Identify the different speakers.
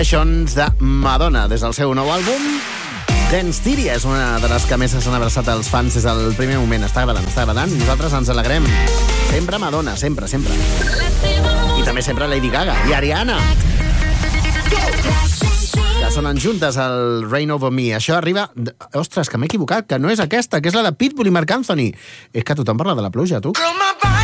Speaker 1: Sessions de Madonna, des del seu nou àlbum. Dance Theory és una de les que més s'han abraçat als fans des del primer moment. Està agradant. Nosaltres ens alegrem. Sempre Madonna, sempre. I també sempre Lady Gaga i Ariana. Que sonen juntes al Rain Over Me. Això arriba... Ostres, que m'he equivocat, que no és aquesta, que és la de Pitbull i Marc Anthony. És que tothom parla de la pluja, tu.